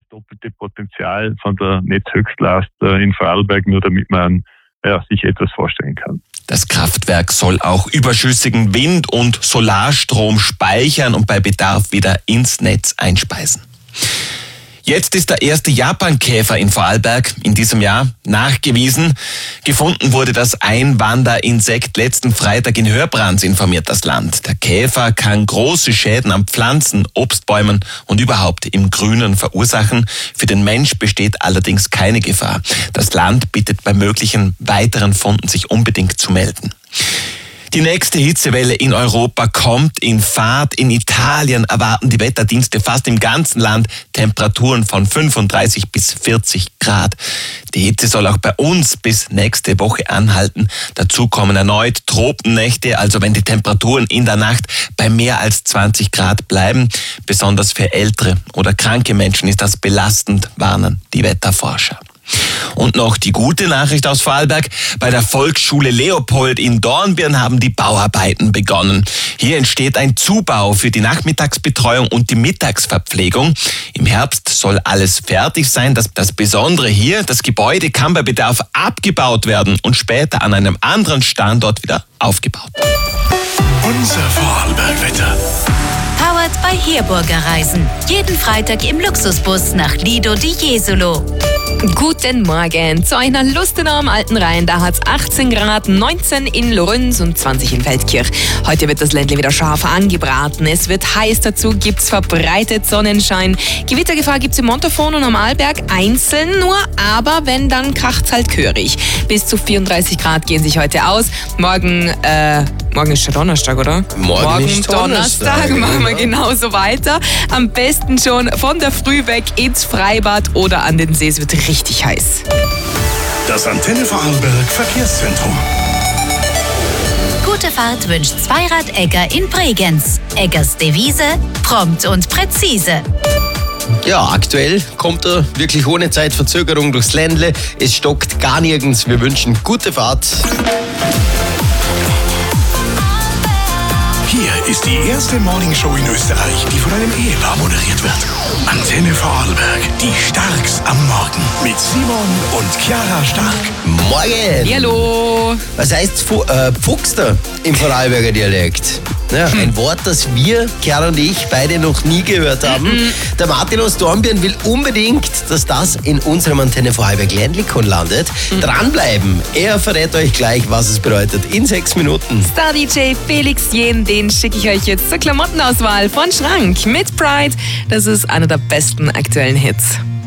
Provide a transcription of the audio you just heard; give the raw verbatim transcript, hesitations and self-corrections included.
doppelte Potenzial von der Netzhöchstlast in Vorarlberg, nur damit man ja, sich etwas vorstellen kann. Das Kraftwerk soll auch überschüssigen Wind- und Solarstrom speichern und bei Bedarf wieder ins Netz einspeisen. Jetzt ist der erste Japankäfer in Vorarlberg in diesem Jahr nachgewiesen. Gefunden wurde das Einwanderinsekt letzten Freitag in Hörbrands, informiert das Land. Der Käfer kann große Schäden an Pflanzen, Obstbäumen und überhaupt im Grünen verursachen. Für den Mensch besteht allerdings keine Gefahr. Das Land bittet bei möglichen weiteren Funden sich unbedingt zu melden. Die nächste Hitzewelle in Europa kommt in Fahrt. In Italien erwarten die Wetterdienste fast im ganzen Land Temperaturen von fünfunddreißig bis vierzig Grad. Die Hitze soll auch bei uns bis nächste Woche anhalten. Dazu kommen erneut Tropennächte, also wenn die Temperaturen in der Nacht bei mehr als zwanzig Grad bleiben. Besonders für ältere oder kranke Menschen ist das belastend, warnen die Wetterforscher. Und noch die gute Nachricht aus Vorarlberg. Bei der Volksschule Leopold in Dornbirn haben die Bauarbeiten begonnen. Hier entsteht ein Zubau für die Nachmittagsbetreuung und die Mittagsverpflegung. Im Herbst soll alles fertig sein. Das, das Besondere hier, das Gebäude kann bei Bedarf abgebaut werden und später an einem anderen Standort wieder aufgebaut. Unser Vorarlberg-Wetter. Powered by Herburger Reisen. Jeden Freitag im Luxusbus nach Lido di Jesolo. Guten Morgen zu einer Lustenau am Alten Rhein. Da hat es achtzehn Grad, neunzehn in Lorenz und zwanzig in Feldkirch. Heute wird das Ländle wieder scharf angebraten. Es wird heiß, dazu gibt es verbreitet Sonnenschein. Gewittergefahr gibt es im Montafon und am Arlberg einzeln nur, aber wenn, dann kracht es halt gehörig. Bis zu vierunddreißig Grad gehen sich heute aus. Morgen, äh, morgen ist schon Donnerstag, oder? Morgen, morgen ist Donnerstag, Donnerstag machen wir ja. genauso weiter. Am besten schon von der Früh weg ins Freibad oder an den See. Es wird richtig heiß. Das Antenne Vorarlberg Verkehrszentrum. Gute Fahrt wünscht Zweirad-Egger in Bregenz. Eggers Devise: prompt und präzise. Ja, aktuell kommt er wirklich ohne Zeitverzögerung durchs Ländle. Es stockt gar nirgends. Wir wünschen gute Fahrt. Hier ist die erste Morningshow in Österreich, die von einem Ehepaar moderiert wird. Antenne Vorarlberg, die Starks am Morgen. Mit Simon und Chiara Stark. Morgen! Hallo! Was heißt Fu- äh, Pfuchster im Vorarlberger Dialekt? Ja, ein Wort, das wir, Chiara und ich, beide noch nie gehört haben. Mhm. Der Martin aus Dornbirn will unbedingt, dass das in unserem Antenne Vorarlberg Ländlikon landet. Mhm. Dranbleiben. Er verrät euch gleich, was es bedeutet. In sechs Minuten. Star-D J Felix Jen, den schicke ich euch jetzt zur Klamottenauswahl von Schrank mit Pride. Das ist einer der besten aktuellen Hits.